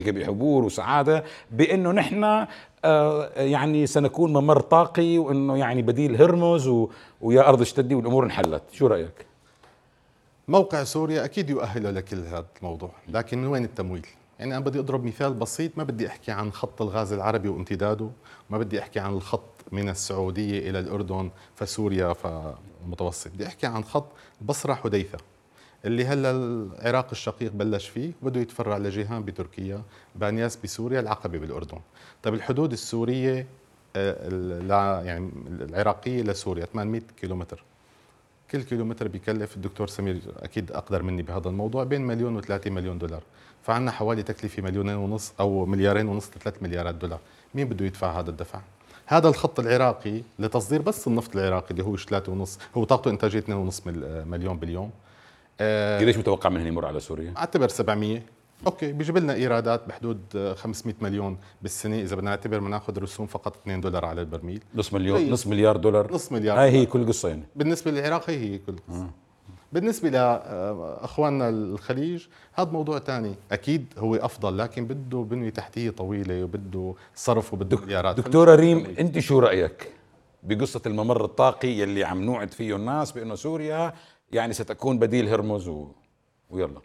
بحبور وسعادة بأنه نحن يعني سنكون ممر طاقي، وأنه يعني بديل هرمز ويا أرض اشتدي والأمور انحلت. شو رأيك؟ موقع سوريا أكيد يؤهله لكل هذا الموضوع، لكن من وين التمويل؟ يعني أنا بدي أضرب مثال بسيط، ما بدي أحكي عن خط الغاز العربي وامتداده، ما بدي أحكي عن الخط من السعودية إلى الأردن فسوريا فالمتوسط، بدي أحكي عن خط بصرة حديثة اللي هلا العراق الشقيق بلش فيه وبده يتفرع لجيهان بتركيا، بانياس بسوريا، العقبة بالأردن. طيب الحدود السورية يعني العراقية لسوريا 800 كيلومتر، كل كيلومتر بيكلف، الدكتور سمير أكيد أقدر مني بهذا الموضوع، بين مليون و3 مليون دولار. فعنا حوالي تكلفة مليونين ونص أو مليارين ونص ل3 مليارات دولار. مين بده يدفع هذا الدفع؟ هذا الخط العراقي لتصدير بس النفط العراقي اللي هو 3.5، هو طاقته إنتاجية 2.5 مليون باليوم. قديش متوقع من هنا يمر على سوريا؟ اعتبر 700. اوكي، بيجيب لنا ايرادات بحدود 500 مليون بالسنه، اذا بدنا نعتبر بناخذ رسوم فقط 2 دولار على البرميل. نص مليون، نص مليار دولار. نص مليار هاي دولار هي كل قصة يعني. بالنسبه للعراق، هي كل قصة. بالنسبه لاخواننا الخليج هذا موضوع ثاني، اكيد هو افضل، لكن بده بنيه تحتيه طويله وبده صرف وبده مليارات. دكتورة ريم، انت شو رأيك بقصة الممر الطاقي يلي عم نوعد فيه الناس بأنه سوريا يعني ستكون بديل هرمز ويلا؟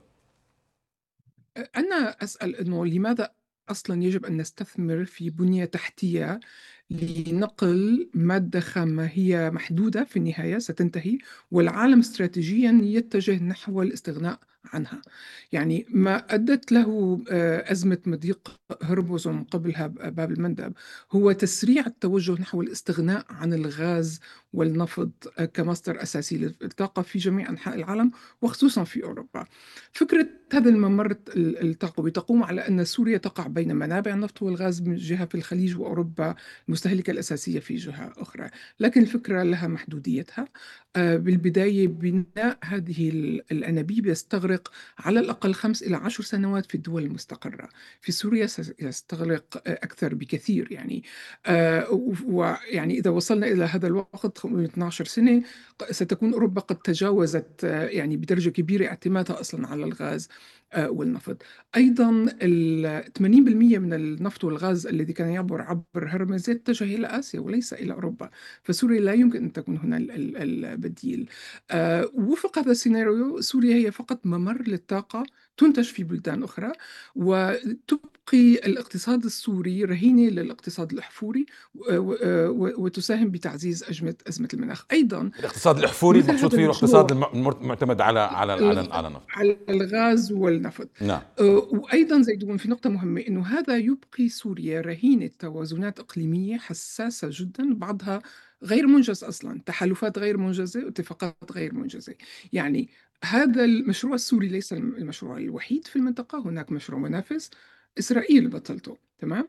أنا أسأل أنه لماذا أصلا يجب أن نستثمر في بنية تحتية لنقل مادة خامة هي محدودة في النهاية ستنتهي، والعالم استراتيجيا يتجه نحو الاستغناء عنها. يعني ما أدت له أزمة مضيق هرمز ومن قبلها باب المندب هو تسريع التوجه نحو الاستغناء عن الغاز والنفط كمصدر أساسي للطاقة في جميع أنحاء العالم وخصوصا في أوروبا. فكرة هذا الممر الطاقوي تقوم على أن سوريا تقع بين منابع النفط والغاز من جهة في الخليج، وأوروبا المستهلكة الأساسية في جهة أخرى، لكن الفكرة لها محدوديتها. بالبداية بناء هذه الأنابيب يستغرق على الأقل 5 إلى 10 سنوات في الدول المستقرة. في سوريا سيستغرق أكثر بكثير يعني. ويعني إذا وصلنا إلى هذا الوقت 12 سنة ستكون أوروبا قد تجاوزت يعني بدرجة كبيرة اعتمادها أصلا على الغاز والنفط. أيضا 80% من النفط والغاز الذي كان يعبر عبر هرمز يتجه إلى آسيا وليس إلى أوروبا، فسوريا لا يمكن أن تكون هنا البديل. وفق هذا السيناريو سوريا هي فقط ممر للطاقة تنتج في بلدان أخرى، وتبقي الاقتصاد السوري رهينة للاقتصاد الأحفوري وتساهم بتعزيز أزمة المناخ. أيضا الاقتصاد الأحفوري مثل المقصود هذا فيه المشروع الاقتصاد المعتمد على النفط. على الغاز والنفط. نعم. وأيضا زيدون في نقطة مهمة أنه هذا يبقي سوريا رهينة توازنات إقليمية حساسة جدا، بعضها غير منجز أصلا، تحالفات غير منجزة واتفاقات غير منجزة. يعني هذا المشروع السوري ليس المشروع الوحيد في المنطقة، هناك مشروع منافس إسرائيل بطلته. تمام.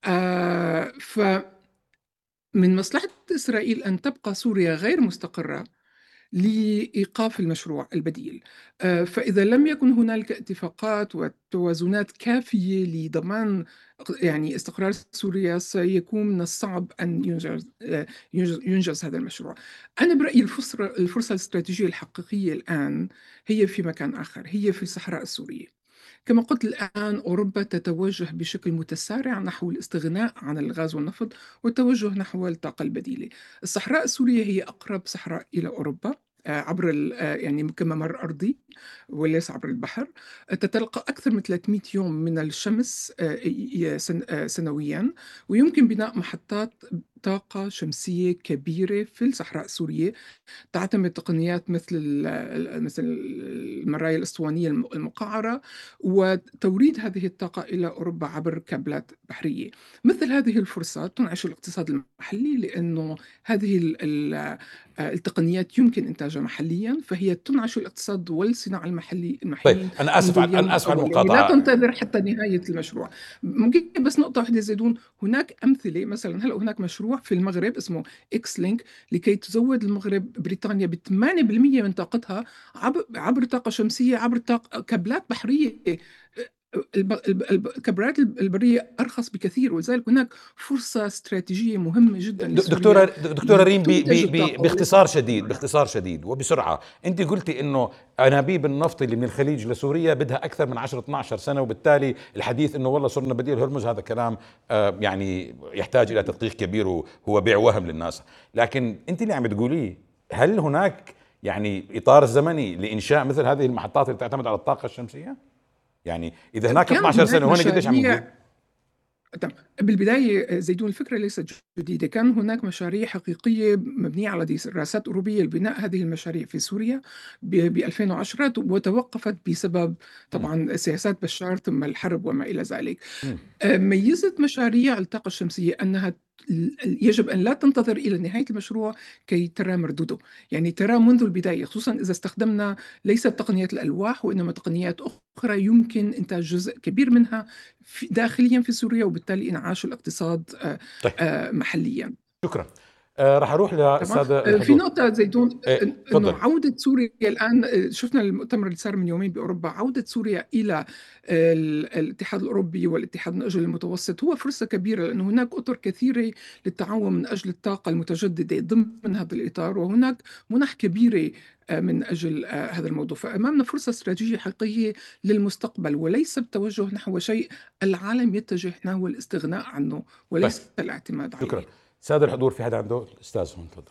فمن مصلحة إسرائيل أن تبقى سوريا غير مستقرة لإيقاف المشروع البديل. فإذا لم يكن هنالك اتفاقات وتوازنات كافية لضمان يعني استقرار سوريا سيكون من الصعب أن ينجز هذا المشروع. أنا برأيي الفرصة الاستراتيجية الحقيقية الآن هي في مكان آخر، هي في الصحراء السورية. كما قلت الآن أوروبا تتوجه بشكل متسارع نحو الاستغناء عن الغاز والنفط والتوجه نحو الطاقة البديلة. الصحراء السورية هي أقرب صحراء إلى أوروبا عبر يعني كممر أرضي وليس عبر البحر. تتلقى أكثر من 300 يوم من الشمس سنويا، ويمكن بناء محطات طاقة شمسية كبيرة في الصحراء السورية تعتمد تقنيات مثل المرايا الأسطوانية المقعرة، وتوريد هذه الطاقة إلى أوروبا عبر كابلات بحرية. مثل هذه الفرصة تنعش الاقتصاد المحلي، لأنه هذه التقنيات يمكن إنتاجها محليا، فهي تنعش الاقتصاد والصناعة طيب المحليين أنا آسف منذ اليوم أنا آسف على الأول. يعني لا المقاطعة. تنتظر حتى نهاية المشروع. ممكن بس نقطة واحدة زيدون، هناك أمثلة، مثلا هلأ هناك مشروع في المغرب اسمه إكس لينك لكي تزود المغرب بريطانيا ب 8% من طاقتها عبر طاقة شمسية، عبر كابلات بحرية. الكبريات البرية أرخص بكثير، ولذلك هناك فرصة استراتيجية مهمة جدا لسوريا دكتورة ريم، لتنتج الطاقة باختصار شديد وبسرعة، أنت قلتي إنه أنابيب النفط اللي من الخليج لسوريا بدها أكثر من 10-12 سنة، وبالتالي الحديث إنه والله صرنا بديل هرمز هذا كلام يعني يحتاج إلى تدقيق كبير، وهو بيع وهم للناس. لكن أنت اللي عم تقوليه، هل هناك يعني إطار زمني لإنشاء مثل هذه المحطات اللي تعتمد على الطاقة الشمسية؟ يعني إذا هناك كان 12 سنة وهنا قديش عم نقول؟ مشاريع. تمام. بالبداية زيتون الفكرة ليست جديدة، كان هناك مشاريع حقيقية مبنية على دراسات أوروبية لبناء هذه المشاريع في سوريا ب 2010، وتوقفت بسبب طبعا سياسات بشار ثم الحرب وما إلى ذلك. ميزت مشاريع الطاقة الشمسية أنها يجب أن لا تنتظر إلى نهاية المشروع كي ترى مردوده، يعني ترى منذ البداية، خصوصا إذا استخدمنا ليست تقنيات الألواح وإنما تقنيات أخرى يمكن إنتاج جزء كبير منها داخليا في سوريا، وبالتالي إنعاش الاقتصاد طيب. محليا. شكرا. راح اروح تمام. للساده في الحضور. نقطة زيتون، انه تفضل. عودة سوريا الآن، شفنا المؤتمر اللي صار من يومين بأوروبا، عودة سوريا إلى الاتحاد الأوروبي والاتحاد من أجل المتوسط هو فرصة كبيرة، لأنه هناك أطر كثيرة للتعاون من أجل الطاقة المتجددة ضمن هذا الإطار، وهناك منح كبيرة من أجل هذا الموضوع. فأمامنا فرصة استراتيجية حقيقية للمستقبل، وليس بتوجه نحو شيء العالم يتجه نحو الاستغناء عنه وليس الاعتماد عليه. شكرا. سادة الحضور، في حدا عنده؟ الأستاذ هون تفضل.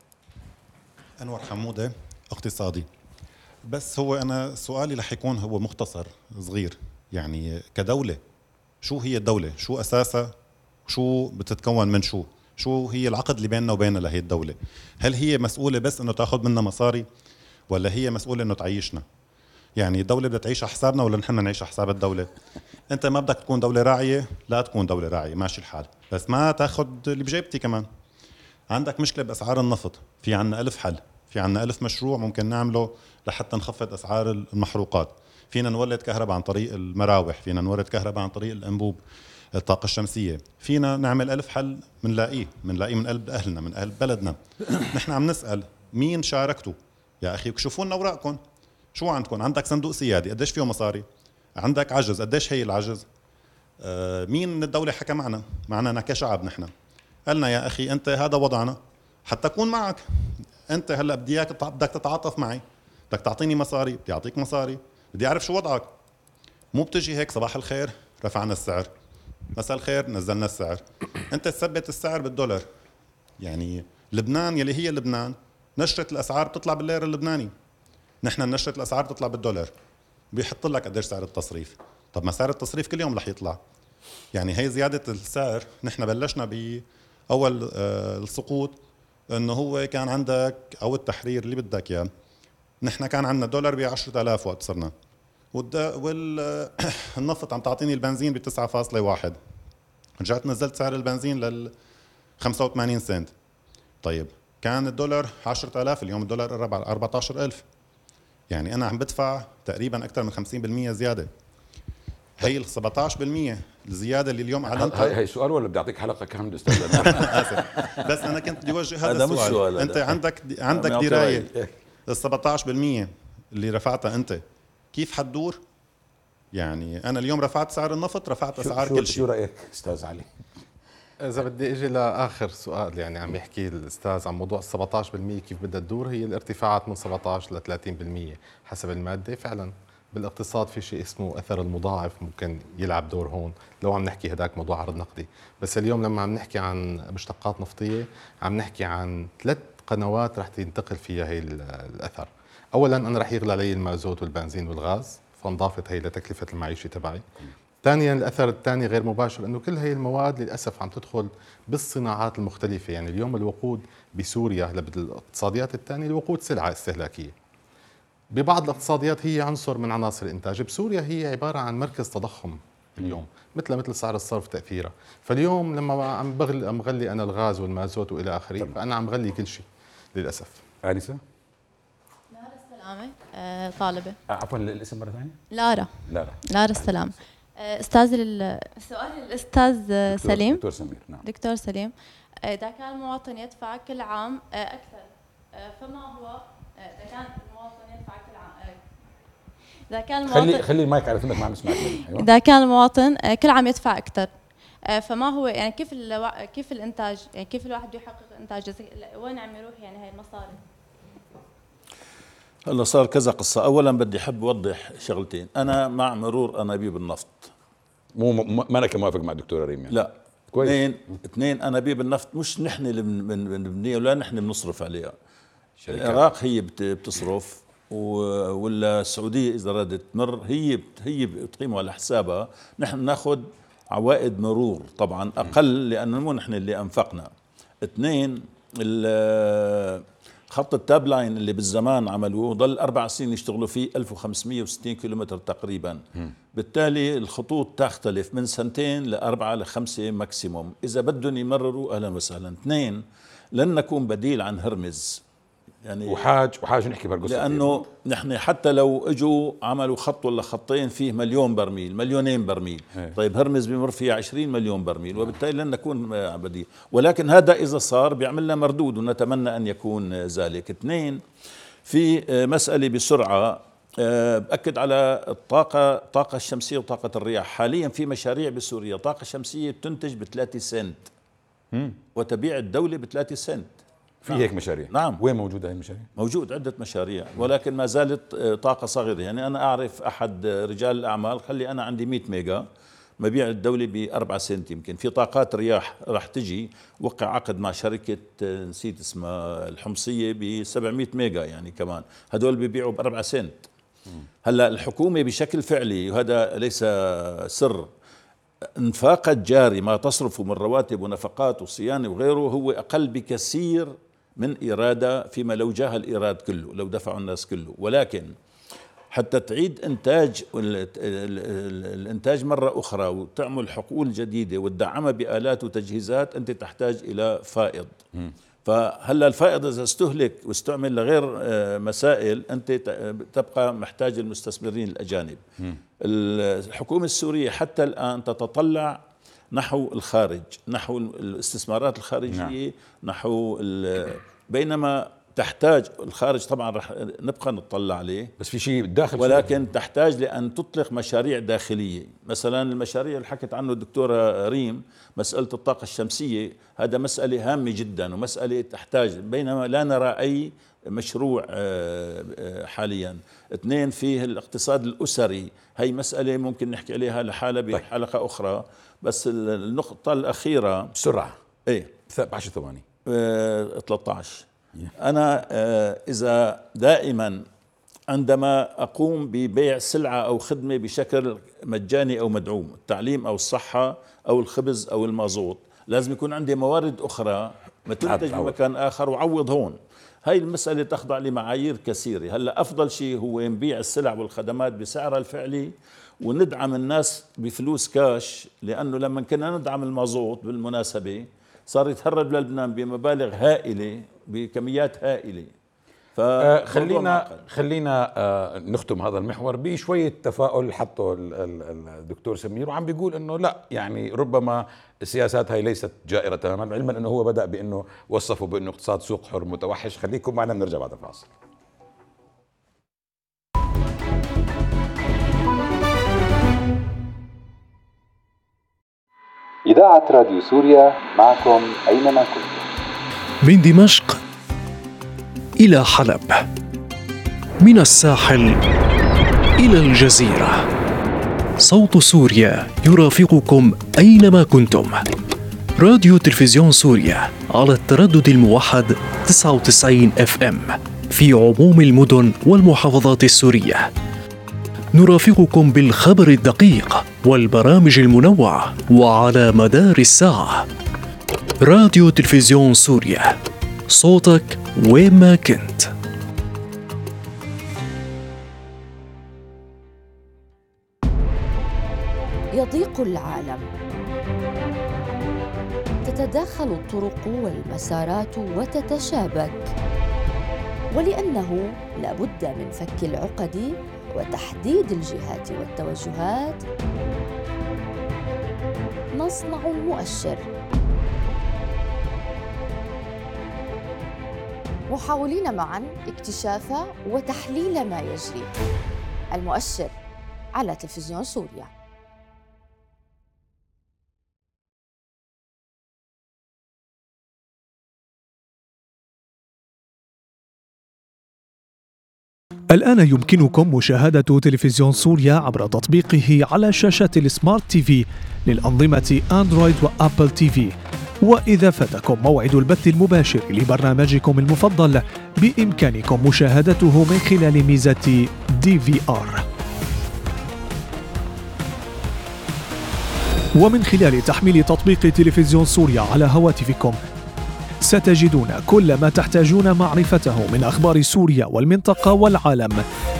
أنور حمودة، اقتصادي. بس هو أنا سؤالي رح يكون هو مختصر صغير، يعني كدولة شو هي الدولة؟ شو أساسها؟ شو بتتكون من شو هي العقد اللي بيننا وبين لهي الدولة؟ هل هي مسؤولة بس إنه تأخذ منا مصاري، ولا هي مسؤولة إنه تعيشنا؟ يعني الدولة بدها تعيش على حسابنا ولا نحن نعيش على حساب الدولة؟ أنت ما بدك تكون دولة راعية، لا تكون دولة راعية، ماشي الحال، بس ما تأخذ اللي بجيبتي كمان. عندك مشكلة بأسعار النفط، في عنا 1000 حل، في عنا 1000 مشروع ممكن نعمله لحتى نخفض أسعار المحروقات. فينا نولد كهرباء عن طريق المراوح، فينا نولد كهرباء عن طريق الأنبوب، الطاقة الشمسية، فينا نعمل 1000 حل منلاقيه من قلب أهلنا، من قلب بلدنا. نحن عم نسأل مين شاركتوا؟ يا أخي شوفوا لنا أوراقكم، شو عندكم؟ عندك صندوق سيادي قديش فيه مصاري؟ عندك عجز قديش هي العجز؟ مين من الدولة حكى معنا كشعب؟ نحن قالنا يا أخي أنت هذا وضعنا حتى أكون معك، أنت هلأ بدك تتعاطف معي، بدك تعطيني مصاري، بدي أعطيك مصاري، بدي أعرف شو وضعك. مو بتجي هيك صباح الخير رفعنا السعر، مساء الخير نزلنا السعر. أنت تثبت السعر بالدولار. يعني لبنان يلي هي لبنان نشرة الأسعار بتطلع باللير اللبناني، نحن نشرة الأسعار بتطلع بالدولار، بيحط لك قديش سعر التصريف. طب ما سعر التصريف كل يوم رح يطلع. يعني هي زيادة السعر، نحن بلشنا بأول السقوط إنه هو كان عندك أو التحرير اللي بدك إياه، نحن كان عندنا دولار ب10,000 وقت صرنا، والنفط عم تعطيني البنزين ب9.1، رجعت نزلت سعر البنزين لل85 سنت. طيب كان الدولار 10,000، اليوم الدولار قرب على 14,000، يعني أنا عم بدفع تقريبا أكثر من 50% زيادة. هي ال 17% الزيادة اللي اليوم أعلنتها. هي سؤال ولا بدي أعطيك حلقة كاملة أستاذ؟ آسف، بس أنا كنت بدي أوجه هذا السؤال. أنت عندك دراية ال 17% اللي رفعتها أنت كيف حتدور؟ يعني أنا اليوم رفعت سعر النفط، رفعت أسعار كل شيء. شو رأيك أستاذ علي؟ إذا بدي أجي لآخر سؤال، يعني عم يحكي الأستاذ عن موضوع 17% كيف بدها تدور، هي الارتفاعات من 17 ل 30% حسب المادة. فعلا بالاقتصاد في شيء اسمه أثر المضاعف ممكن يلعب دور هون، لو عم نحكي هداك موضوع عرض نقدي. بس اليوم لما عم نحكي عن مشتقات نفطية عم نحكي عن 3 قنوات رح تنتقل فيها هي الأثر. أولا أنا رح يغلى علي المازوت والبنزين والغاز، فانضافت هي لتكلفة المعيشة تبعي. ثانيا الأثر الثاني غير مباشر أنه كل هي المواد للأسف عم تدخل بالصناعات المختلفة. يعني اليوم الوقود بسوريا بالاقتصاديات الثانية الوقود سلعة استهلاكية، ببعض الاقتصاديات هي عنصر من عناصر الإنتاج. بسوريا هي عبارة عن مركز تضخم اليوم، مثل سعر الصرف تأثيرها. فاليوم لما عم بغلي أنا الغاز والمازوت وإلى آخره، فأنا عم غلي كل شيء للأسف. آنسة؟ لارا السلامة، طالبة. عفوا الاسم مرة ثانية؟ لارا السلامة. أستاذ السؤال الأستاذ سليم. دكتور سمير. نعم. دكتور سليم، إذا كان المواطن يدفع كل عام أكثر، فما هو إذا كان المواطن يدفع كل عام إذا كان المواطن خلي المايك على فمك، ما عم نسمعك. أيوة. إذا كان المواطن كل عام يدفع أكثر، فما هو يعني كيف الإنتاج، يعني كيف الواحد بده يحقق إنتاج، وين عم يروح يعني هاي المصاري؟ هلا صار كذا قصة. أولا بدي حب أوضح شغلتين. أنا مع مرور أنابيب النفط، ما أنا موافق مع الدكتور ريم يعني. لا كويس. اثنين أنابيب النفط مش نحن اللي بنبنيها ولا نحن بنصرف عليها. شركات. العراق هي بتصرف، ولا السعودية إذا ردت تمر هي بتقيمه على حسابها. نحن ناخذ عوائد مرور طبعا أقل لأنه مو نحن اللي أنفقنا. اثنين، خط التاب لاين اللي بالزمان عملوه ضل 4 سنين يشتغلوا فيه 1560 كيلومتر تقريبا. بالتالي الخطوط تختلف من 2 ل4 ل5 ماكسيموم. إذا بدهم يمرروا أهلا وسهلا. 2، لن نكون بديل عن هرمز يعني، وحاج نحكي بهالقصة، لأنه نحن حتى لو اجوا عملوا خط ولا خطين فيه 1,000,000 برميل 2,000,000 برميل، طيب هرمز بمر فيها 20 مليون برميل، وبالتالي لن نكون بديل. ولكن هذا إذا صار بيعمل لنا مردود، ونتمنى أن يكون ذلك. 2، في مسألة بسرعة بأكد على الطاقة الشمسية وطاقة الرياح. حاليا في مشاريع بسوريا طاقة شمسية بتنتج ب3 سنت وتبيع الدولة ب3 سنت. في هيك مشاريع؟ نعم. وين موجودة هاي المشاريع؟ موجود عدة مشاريع، ولكن ما زالت طاقة صغيرة. يعني أنا أعرف أحد رجال الأعمال، خلي أنا عندي 100 ميجا مبيع الدولة ب4 سنت. يمكن في طاقات رياح راح تجي، وقع عقد مع شركة نسيت اسمها الحمصية ب700 ميجا يعني كمان، هدول بيبيعوا ب4 سنت. هلا الحكومة بشكل فعلي، وهذا ليس سر، انفاق الجاري ما تصرفه من رواتب ونفقات وصيانة وغيره هو أقل بكثير من إرادة، فيما لو جاه الإيراد كله، لو دفعوا الناس كله. ولكن حتى تعيد إنتاج الإنتاج مرة أخرى وتعمل حقول جديدة وتدعمها بآلات وتجهيزات، أنت تحتاج إلى فائض. فهلا الفائض إذا استهلك واستعمل لغير مسائل، أنت تبقى محتاج المستثمرين الأجانب. الحكومة السورية حتى الآن تتطلع نحو الخارج، نحو الاستثمارات الخارجية، نحو بينما تحتاج الخارج طبعا رح نبقى نطلع عليه، بس في شيء داخل، ولكن تحتاج لأن تطلق مشاريع داخلية. مثلا المشاريع اللي حكت عنه الدكتورة ريم، مسألة الطاقة الشمسية، هذا مسألة هامة جدا ومسألة تحتاج، بينما لا نرى أي مشروع حاليا. 2، فيه الاقتصاد الأسري، هي مسألة ممكن نحكي عليها لحالة بحلقة أخرى. بس النقطة الأخيرة بسرعة، ايه 10 ثواني. 13. أنا إذا دائما عندما أقوم ببيع سلعة أو خدمة بشكل مجاني أو مدعوم، التعليم أو الصحة أو الخبز أو المازوت، لازم يكون عندي موارد أخرى ما تنتج بمكان آخر وعوض هون. هاي المسألة تخضع لمعايير كثيرة. هلا أفضل شيء هو نبيع السلع والخدمات بسعرها الفعلي وندعم الناس بفلوس كاش، لأنه لما كنا ندعم المازوت بالمناسبة صار يتهرب للبنان بمبالغ هائلة بكميات هائلة. خلينا نختم هذا المحور بشوية تفاؤل حطه الدكتور سمير، وعم بيقول انه لا، يعني ربما السياسات هاي ليست جائرة تماما، علما انه هو بدأ بانه وصفه بانه اقتصاد سوق حر متوحش. خليكم معنا، بنرجع بعد الفاصل. إذاعة راديو سوريا معكم أينما كنتم. من دمشق إلى حلب، من الساحل إلى الجزيرة، صوت سوريا يرافقكم أينما كنتم. راديو تلفزيون سوريا على التردد الموحد 99 FM في عموم المدن والمحافظات السورية. نرافقكم بالخبر الدقيق والبرامج المنوعة وعلى مدار الساعة. راديو تلفزيون سوريا، صوتك وين ما كنت. يضيق العالم، تتداخل الطرق والمسارات وتتشابك، ولأنه لا بد من فك العقد وتحديد الجهات والتوجهات، نصنع المؤشر، محاولين معاً اكتشاف وتحليل ما يجري. المؤشر على تلفزيون سوريا. الآن يمكنكم مشاهدة تلفزيون سوريا عبر تطبيقه على شاشات السمارت تي في للأنظمة أندرويد وأبل تي في. وإذا فاتكم موعد البث المباشر لبرنامجكم المفضل بإمكانكم مشاهدته من خلال ميزة DVR. ومن خلال تحميل تطبيق تلفزيون سوريا على هواتفكم ستجدون كل ما تحتاجون معرفته من أخبار سوريا والمنطقة والعالم.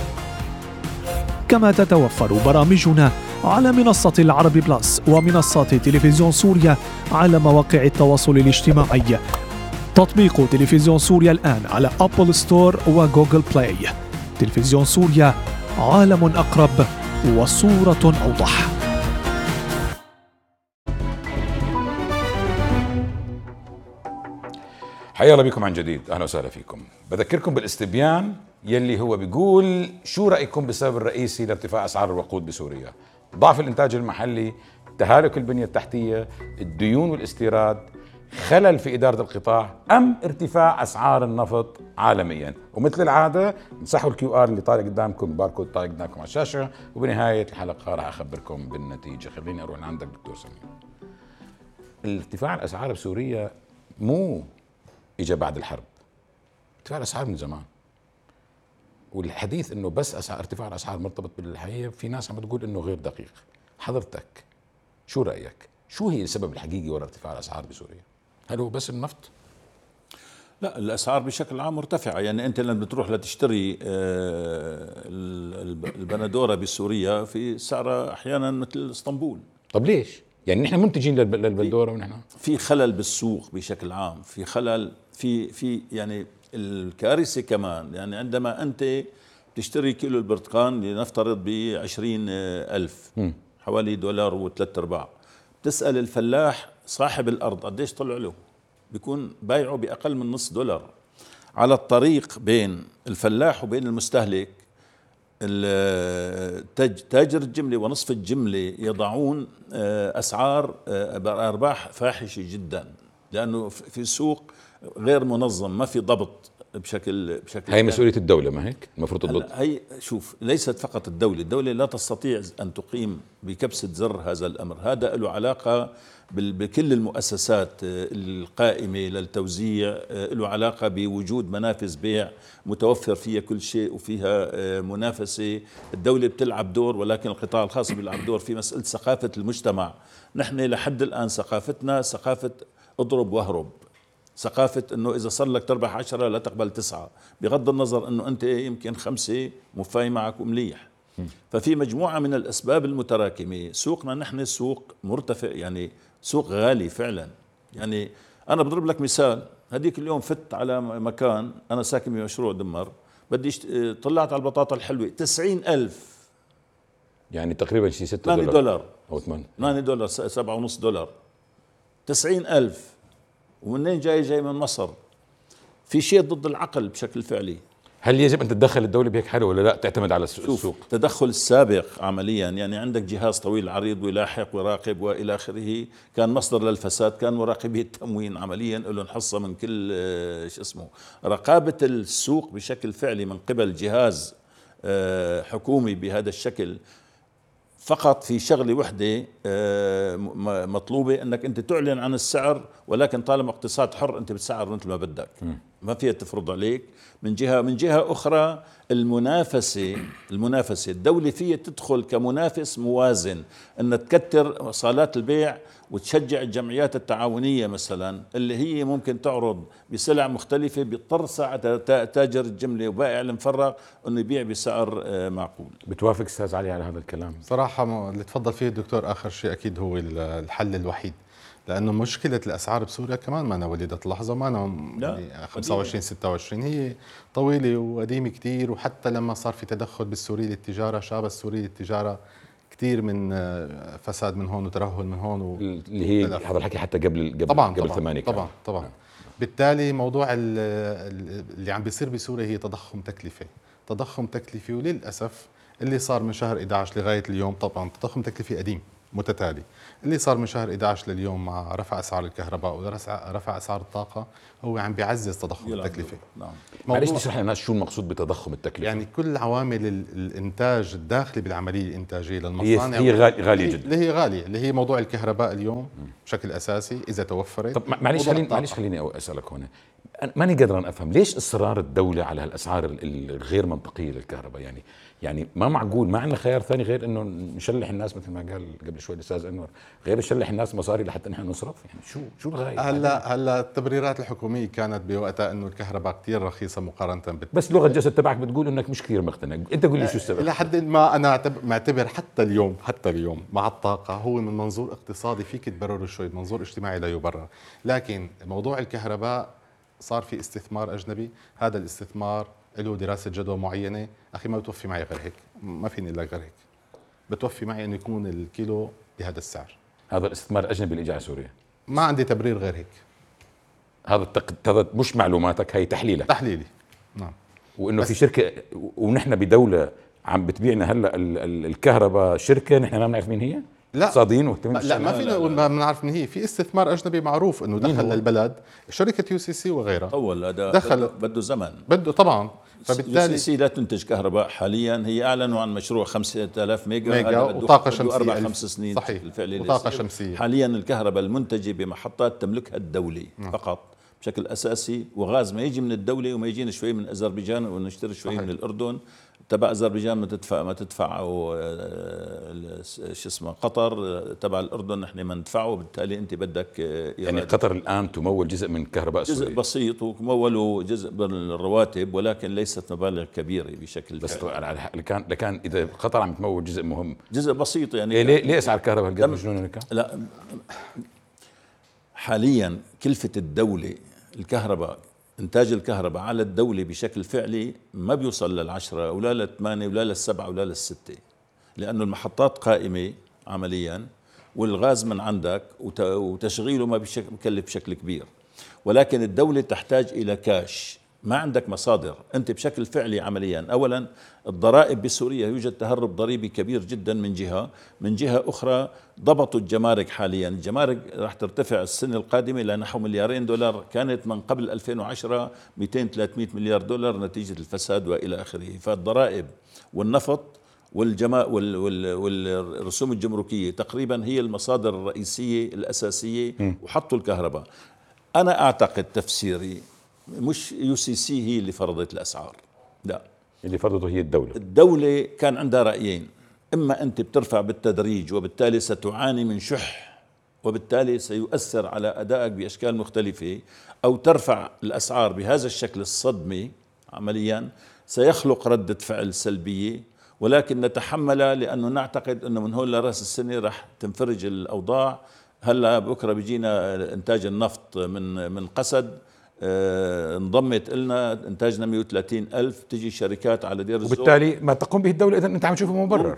كما تتوفر برامجنا على منصة العربي بلس ومنصات تلفزيون سوريا على مواقع التواصل الاجتماعي. تطبيق تلفزيون سوريا الآن على أبل ستور وجوجل بلاي. تلفزيون سوريا، عالم أقرب وصورة أوضح. حيا الله بكم عن جديد، اهلا وسهلا فيكم. بذكركم بالاستبيان يلي هو بيقول شو رايكم بالسبب الرئيسي لارتفاع اسعار الوقود بسوريا؟ ضعف الانتاج المحلي، تهالك البنيه التحتيه، الديون والاستيراد، خلل في اداره القطاع، ام ارتفاع اسعار النفط عالميا؟ ومثل العاده مسحوا الكيو ار اللي طالع قدامكم، باركود طالع قدامكم على الشاشه، وبنهايه الحلقه راح اخبركم بالنتيجه. خليني اروح لعندك دكتور سمير. الارتفاع الاسعار بسوريا مو اجى بعد الحرب، ارتفاع الاسعار من زمان. والحديث انه بس ارتفاع الاسعار مرتبط بالحقيقه، في ناس عم تقول انه غير دقيق. حضرتك شو رايك؟ شو هي السبب الحقيقي وراء ارتفاع الاسعار بسوريا؟ هل هو بس النفط؟ لا، الاسعار بشكل عام مرتفعه. يعني انت لما بتروح لتشتري البندوره بسوريا في سعرها احيانا مثل اسطنبول. طب ليش؟ يعني نحن منتجين للبندوره ونحن في خلل بالسوق بشكل عام، في خلل في يعني الكارثه كمان. يعني عندما انت تشتري كيلو البرتقال لنفترض ب20,000 حوالي $1.03، بتسأل الفلاح صاحب الأرض قديش طلع له، بيكون بايعه بأقل من $0.5. على الطريق بين الفلاح وبين المستهلك تاجر الجملة ونصف الجملة يضعون أسعار أرباح فاحشة جدا، لأنه في سوق غير منظم، ما في ضبط بشكل هي مسؤولية الدولة، ما هيك؟ المفروض تضبط. هي شوف، ليست فقط الدولة لا تستطيع أن تقيم بكبسة زر هذا الأمر. هذا له علاقة بكل المؤسسات القائمة للتوزيع، له علاقة بوجود منافذ بيع متوفر فيها كل شيء وفيها منافسة. الدولة بتلعب دور، ولكن القطاع الخاص بيلعب دور في مسألة ثقافة المجتمع. نحن لحد الآن ثقافتنا ثقافة اضرب واهرب، ثقافة انه اذا صار لك تربح 10 لا تقبل 9، بغض النظر انه انت يمكن 5 مفاي معك ومليح. ففي مجموعة من الاسباب المتراكمة. سوقنا نحن سوق مرتفع، يعني سوق غالي فعلا. يعني انا بضرب لك مثال، هديك اليوم فت على مكان، انا ساكن بمشروع دمر، بدي طلعت على البطاطا الحلوة 90,000، يعني تقريبا شيء $6 أو $8 $7.5. 90,000 ومنين جاي من مصر؟ في شيء ضد العقل بشكل فعلي. هل يجب ان تتدخل الدولة بهيك حاله ولا لا تعتمد على السوق؟ تدخل السابق عمليا، يعني عندك جهاز طويل عريض ويلاحق ويراقب والى اخره، كان مصدر للفساد، كان مراقبي التموين عمليا لهم حصة من كل شو اسمه. رقابة السوق بشكل فعلي من قبل جهاز حكومي بهذا الشكل. فقط في شغلة وحدة مطلوبة، انك انت تعلن عن السعر، ولكن طالما اقتصاد حر انت بتسعر مثل ما بدك، ما فيها تفرض عليك. من جهة اخرى المنافسة الدولة فيها تدخل كمنافس موازن، ان تكتر صالات البيع وتشجع الجمعيات التعاونية مثلا اللي هي ممكن تعرض بسلع مختلفة، بيضطر ساعة تاجر الجملة وبائع المفرق انه يبيع بسعر معقول. بتوافق استاذ علي على هذا الكلام؟ صراحة اللي تفضل فيه الدكتور آخر شيء أكيد هو الحل الوحيد، لأنه مشكلة الأسعار بسوريا كمان ما ولدت لحظة، ما 25 26، هي طويلة وقديمة كتير. وحتى لما صار في تدخل بالسوري للتجارة، شاب السوري للتجارة كتير من فساد من هون وترهل من هون اللي هي هذا الحكي حتى قبل طبعا 8 كان. طبعا. بالتالي موضوع اللي عم بيصير بسوريا هي تضخم تكلفة، وللأسف اللي صار من شهر 11 لغايه اليوم، طبعا تضخم تكلفي قديم متتالي، اللي صار من شهر 11 لليوم مع رفع اسعار الكهرباء ورفع اسعار الطاقه هو عم بيعزز تضخم التكلفه. نعم. معلش تشرح للناس شو المقصود بتضخم التكلفه؟ يعني كل عوامل الانتاج الداخلي بالعمليه الانتاجيه للمصانع هي غاليه جدا، اللي هي غاليه، اللي هي موضوع الكهرباء اليوم بشكل اساسي اذا توفرت. طب معلش خليني اسالك هنا، ماني قادر افهم ليش اصرار الدوله على هالاسعار الغير منطقيه للكهرباء؟ يعني ما معقول، ما عندنا خيار ثاني غير انه نشلح الناس مثل ما قال قبل شوي الاستاذ انور، غير نشلح الناس مصاري لحتى نحن نصرف؟ يعني شو الغايه؟ هلا التبريرات الحكوميه كانت بوقتها انه الكهرباء كثير رخيصه مقارنه بس لغه الجسد تبعك بتقول انك مش كثير مقتنع، انت قول لي شو السبب؟ الى حد ما انا معتبر حتى اليوم مع الطاقه هو من منظور اقتصادي فيك تبرره شوي، منظور اجتماعي لا يبرر، لكن موضوع الكهرباء صار في استثمار اجنبي، هذا الاستثمار له دراسه جدوى معينه، اخي ما بتوفي معي غير هيك، ما فيني الا غير هيك، بتوفي معي انه يكون الكيلو بهذا السعر. هذا الاستثمار الاجنبي اللي اجى على سوريا ما عندي تبرير غير هيك. هذا مش معلوماتك، هي تحليلك. تحليلي نعم. وانه في شركه ونحن بدوله عم بتبيعنا هلا الكهرباء، شركه نحن ما بنعرف مين هي؟ لا اقتصاديين لا ما فينا نقول ما بنعرف من هي، في استثمار اجنبي معروف انه دخل للبلد، شركه UCC وغيرها. اول هذا دخل بده زمن، بده طبعا، فبالتالي UCC لا تنتج كهرباء حاليا، هي اعلنوا عن مشروع 5000 ميجا وطاقه شمسيه 4-5 سنين. صحيح، الفعلي وطاقه شمسيه. حاليا الكهرباء المنتجه بمحطات تملكها الدوله فقط بشكل اساسي، وغاز ما يجي من الدوله وما يجينا شوي من اذربيجان ونشتري شوي من الاردن. تبع اذربيجان ما تدفع شو اسمه قطر، تبع الاردن نحن ما ندفعه، وبالتالي انت بدك يعني قطر الان تمول جزء من كهرباء سوريا، جزء بسيط، ومولوا جزء من الرواتب، ولكن ليست مبالغ كبيره بشكل بس لكان اذا قطر عم تمول جزء مهم، جزء بسيط يعني. ليه اسعار الكهرباء هالقد مجنونه كان؟ لا حاليا كلفه الدوله الكهرباء، إنتاج الكهرباء على الدولة بشكل فعلي ما بيوصل لل10 ولا لل8 ولا لل7 ولا لل6، لأنه المحطات قائمة عمليا، والغاز من عندك وتشغيله ما بكلف بشكل كبير، ولكن الدولة تحتاج إلى كاش. ما عندك مصادر أنت بشكل فعلي عمليا. أولا الضرائب بسوريا يوجد تهرب ضريبي كبير جدا من جهة أخرى ضبطوا الجمارك حاليا. الجمارك راح ترتفع السنة القادمة إلى نحو $2,000,000، كانت من قبل 2010 200-300 مليار دولار نتيجة الفساد وإلى آخره. فالضرائب والنفط والرسوم الجمركية تقريبا هي المصادر الرئيسية الأساسية، وحطوا الكهرباء. أنا أعتقد تفسيري مش UCC هي اللي فرضت الأسعار، لا، اللي فرضته هي الدولة كان عندها رأيين: إما أنت بترفع بالتدريج وبالتالي ستعاني من شح وبالتالي سيؤثر على أدائك بأشكال مختلفة، أو ترفع الأسعار بهذا الشكل الصدمي عمليا سيخلق ردة فعل سلبية، ولكن نتحملها لأنه نعتقد أنه من هون لرأس السنة رح تنفرج الأوضاع. هلا بكرة بيجينا إنتاج النفط من قسد، انضمت لنا انتاجنا 130,000، تجي شركات على دير الزور، وبالتالي ما تقوم به الدولة إذا أنت عم تشوفه مبرر.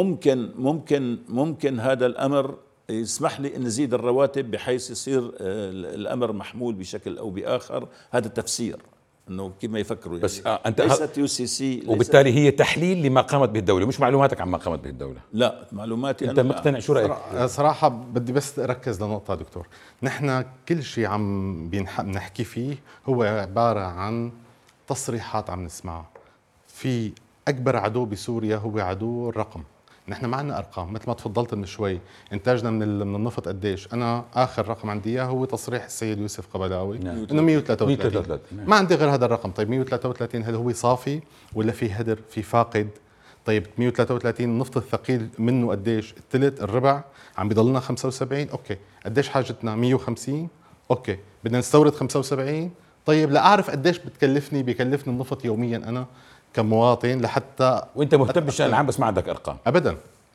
ممكن هذا الأمر يسمح لي أن نزيد الرواتب بحيث يصير الأمر محمول بشكل أو بآخر. هذا تفسير انه كيف ما يفكروا يعني. بس انت ليست UCC، وبالتالي هي تحليل لما قامت به الدولة، مش معلوماتك عما قامت به الدولة. لا معلوماتي انت مقتنع؟ شو رايك؟ صراحه بدي بس اركز لنقطه دكتور، نحن كل شيء عم بنحكي فيه هو عباره عن تصريحات عم نسمعها. في اكبر عدو بسوريا هو عدو الرقم. نحن ما عندنا ارقام، مثل ما تفضلت من شوي انتاجنا من النفط قديش. انا اخر رقم عندي اياه هو تصريح السيد يوسف قبلاوي انه 133. ما عندي غير هذا الرقم. طيب 133 هل هو صافي ولا في هدر، في فاقد؟ طيب 133 النفط الثقيل منه قديش؟ الثلث، الربع، عم بيضلنا 75. اوكي قديش حاجتنا؟ 150. اوكي بدنا نستورد 75. طيب لاعرف قديش بكلفني النفط يوميا انا كمواطن لحتى، وانت مهتم بالشأن العام بس ما عندك ارقام ابدا.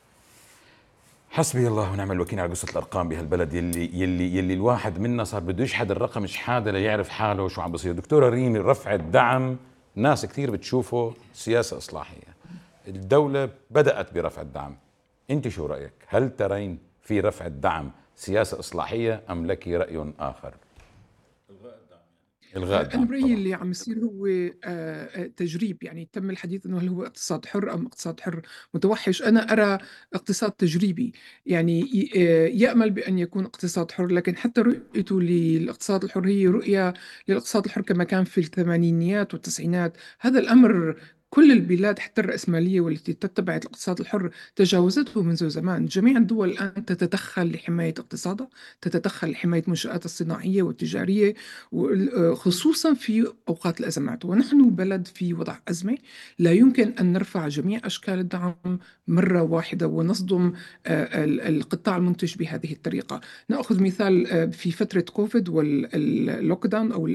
حسبي الله ونعم الوكيل على قصة الارقام بهالبلد يلي الواحد منا صار بده يشحد الرقم شحاده ليعرف حاله شو عم بصير. دكتورة ريمي، رفع الدعم ناس كثير بتشوفه سياسة اصلاحية، الدولة بدأت برفع الدعم، انت شو رأيك؟ هل ترين في رفع الدعم سياسة اصلاحية ام لك رأي اخر؟ الغاء أنا الدعم برأيي طبعا. اللي عم يصير هو تجريب، يعني تم الحديث أنه هل هو اقتصاد حر أم اقتصاد حر متوحش. أنا أرى اقتصاد تجريبي، يعني يأمل بأن يكون اقتصاد حر، لكن حتى رؤيته للاقتصاد الحر هي رؤية للاقتصاد الحر كما كان في الثمانينيات والتسعينات. هذا الأمر كل البلاد حتى الرأسمالية والتي تتبع الاقتصاد الحر تجاوزته منذ زمان. جميع الدول الآن تتدخل لحماية اقتصادها، تتدخل لحماية منشآتها الصناعية والتجارية، خصوصا في أوقات الأزمات. ونحن بلد في وضع أزمة، لا يمكن أن نرفع جميع أشكال الدعم مرة واحدة ونصدم القطاع المنتج بهذه الطريقة. نأخذ مثال في فترة كوفيد واللوكداون أو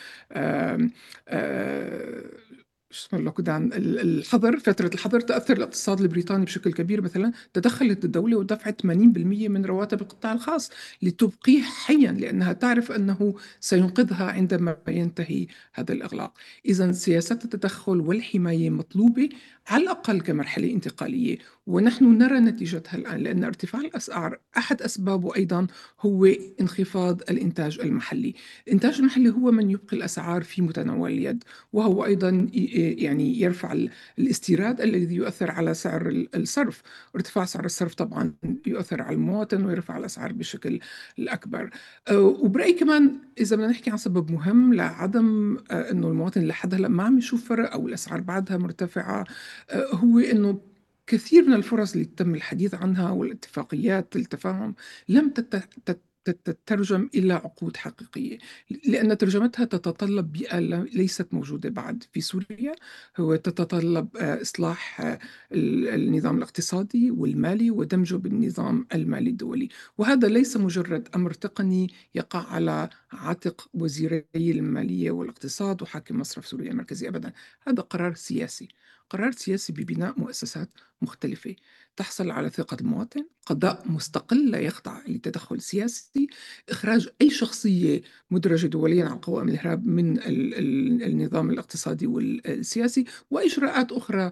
شو اسمه اللوك داون، الحظر، فترة الحظر، تأثر الاقتصاد البريطاني بشكل كبير. مثلا تدخلت الدولة ودفعت 80% من رواتب القطاع الخاص لتبقيه حيا، لأنها تعرف أنه سينقذها عندما ينتهي هذا الإغلاق. إذا سياسات التدخل والحماية مطلوبة على الأقل كمرحلة انتقالية، ونحن نرى نتيجتها الآن، لأن ارتفاع الأسعار أحد أسبابه أيضا هو انخفاض الإنتاج المحلي. الإنتاج المحلي هو من يبقي الأسعار في متناول اليد، وهو أيضا يعني يرفع الاستيراد الذي يؤثر على سعر الصرف. ارتفاع سعر الصرف طبعا يؤثر على المواطن ويرفع الأسعار بشكل الأكبر. وبرأيي كمان إذا بدنا نحكي عن سبب مهم لعدم أنه المواطن لحد هلا ما عم يشوف فرق أو الأسعار بعدها مرتفعة، هو أنه كثير من الفرص اللي تم الحديث عنها والاتفاقيات التفاهم لم تترجم إلى عقود حقيقية، لأن ترجمتها تتطلب بيئة ليست موجودة بعد في سوريا. هو تتطلب إصلاح النظام الاقتصادي والمالي ودمجه بالنظام المالي الدولي، وهذا ليس مجرد أمر تقني يقع على عاتق وزيري المالية والاقتصاد وحاكم مصرف سوريا المركزي، أبدا. هذا قرار سياسي، قرار سياسي ببناء مؤسسات مختلفة تحصل على ثقة المواطن، قضاء مستقل لا يخضع لتدخل سياسي، إخراج أي شخصية مدرجة دوليا على قوائم الإرهاب من النظام الاقتصادي والسياسي، وإجراءات أخرى.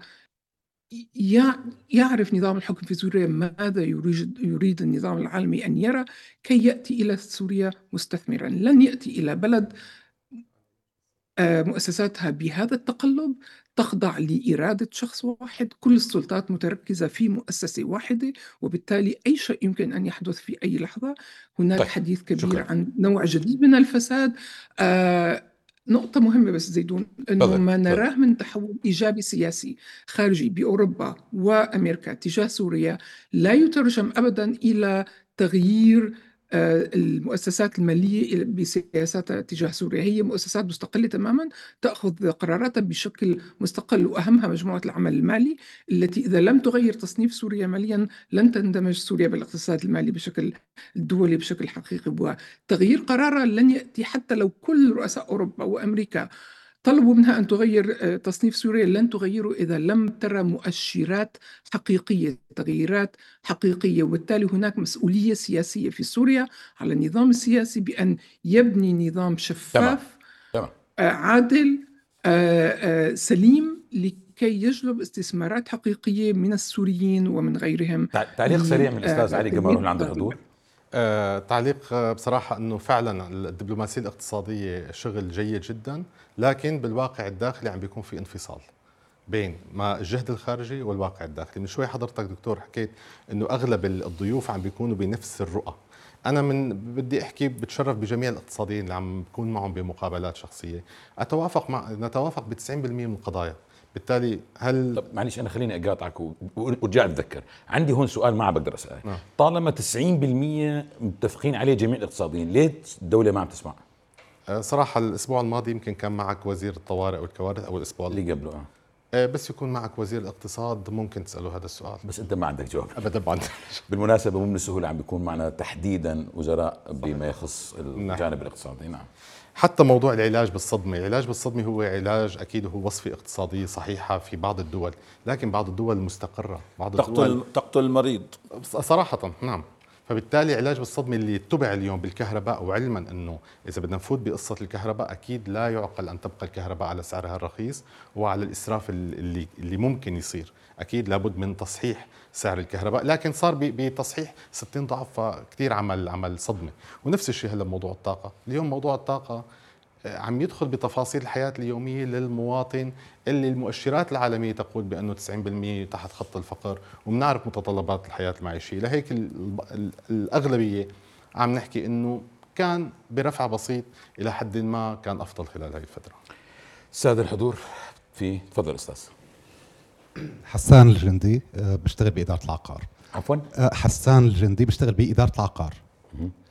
يعرف نظام الحكم في سوريا ماذا يريد النظام العالمي أن يرى كي يأتي إلى سوريا مستثمرا. لن يأتي إلى بلد مؤسساتها بهذا التقلب تخضع لإرادة شخص واحد، كل السلطات متركزة في مؤسسة واحدة، وبالتالي أي شيء يمكن أن يحدث في أي لحظة. هناك طيب. حديث كبير شكرا. عن نوع جديد من الفساد. نقطة مهمة بس زيدون، أنه ما نراه من تحول إيجابي سياسي خارجي بأوروبا وأمريكا تجاه سوريا لا يترجم أبدا إلى تغيير المؤسسات المالية بسياساتها تجاه سوريا. هي مؤسسات مستقلة تماما، تأخذ قراراتها بشكل مستقل، وأهمها مجموعة العمل المالي التي إذا لم تغير تصنيف سوريا ماليا لن تندمج سوريا بالاقتصاد المالي بشكل دولي بشكل حقيقي. وتغيير قرارها لن يأتي حتى لو كل رؤساء أوروبا وأمريكا طلبوا منها أن تغير تصنيف سوريا، لن تغيره إذا لم ترى مؤشرات حقيقية، تغييرات حقيقية. وبالتالي هناك مسؤولية سياسية في سوريا على النظام السياسي بأن يبني نظام شفاف تمام. عادل سليم لكي يجلب استثمارات حقيقية من السوريين ومن غيرهم. تعليق سريع من الأستاذ علي قبل ما نروح عند الحضور. تعليق بصراحة أنه فعلا الدبلوماسية الاقتصادية شغل جيد جدا، لكن بالواقع الداخلي عم بيكون في انفصال بين ما الجهد الخارجي والواقع الداخلي. من شوي حضرتك دكتور حكيت أنه أغلب الضيوف عم بيكونوا بنفس الرؤى. أنا بدي أحكي بتشرف بجميع الاقتصاديين اللي عم بكون معهم بمقابلات شخصية، نتوافق ب 90% من القضايا. بالتالي هل طب معلش أنا خليني أقاطعك وارجع أتذكر عندي هون سؤال ما بقدر أسأله. طالما 90% متفقين عليه جميع الاقتصاديين، ليه الدولة ما عم تسمع؟ صراحة الأسبوع الماضي يمكن كان معك وزير الطوارئ والكوارث، أو الأسبوع اللي قبله بس يكون معك وزير الاقتصاد ممكن تسأله هذا السؤال، بس أنت ما عندك جواب. أبدا ما عندي. بالمناسبة مو من السهولة عم بيكون معنا تحديدا وزراء بما يخص الجانب الاقتصادي. نعم. حتى موضوع العلاج بالصدمة، العلاج بالصدمة هو علاج أكيد هو وصفة اقتصادية صحيحة في بعض الدول، لكن بعض الدول المستقرة بعض الدول تقتل المريض صراحة. نعم. فبالتالي علاج بالصدمة اللي اتبع اليوم بالكهرباء، وعلما أنه إذا بدنا نفوت بقصة الكهرباء أكيد لا يعقل أن تبقى الكهرباء على سعرها الرخيص وعلى الإسراف اللي ممكن يصير. أكيد لابد من تصحيح سعر الكهرباء، لكن صار بتصحيح 60 ضعف، فكتير عمل صدمة. ونفس الشيء هلا بموضوع الطاقة. اليوم موضوع الطاقة عم يدخل بتفاصيل الحياة اليومية للمواطن اللي المؤشرات العالمية تقول بأنه 90% تحت خط الفقر، وبنعرف متطلبات الحياة المعيشية. لهيك الأغلبية عم نحكي أنه كان برفع بسيط إلى حد ما كان أفضل خلال هذه الفترة. السادة الحضور، تفضل أستاذ. حسان الجندي، بشتغل بإدارة العقار. عفوا؟ حسان الجندي، بشتغل بإدارة العقار.